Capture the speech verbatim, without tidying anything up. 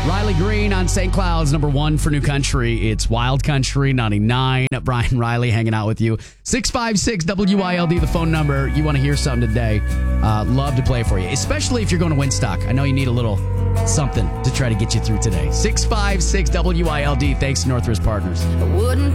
Riley Green on Saint Cloud's number one for New Country. It's Wild Country ninety-nine. Brian Riley hanging out with you. six five six W I L D, the phone number. You want to hear something today. Uh, love to play for you, especially if you're going to Winstock. I know you need a little something to try to get you through today. six five six W I L D. Thanks to Northwest Partners. I wouldn't